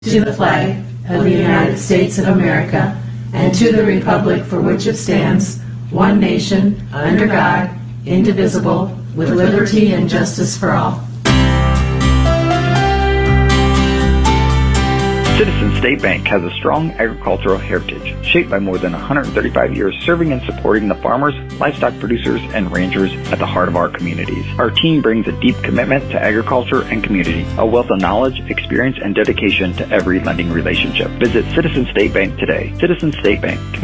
to the flag of the United States of America and to the republic for which it stands, one nation, under God, indivisible, with liberty and justice for all. Citizens State Bank has a strong agricultural heritage, shaped by more than 135 years serving and supporting the farmers, livestock producers, and ranchers at the heart of our communities. Our team brings a deep commitment to agriculture and community, a wealth of knowledge, experience, and dedication to every lending relationship. Visit Citizens State Bank today. Citizens State Bank.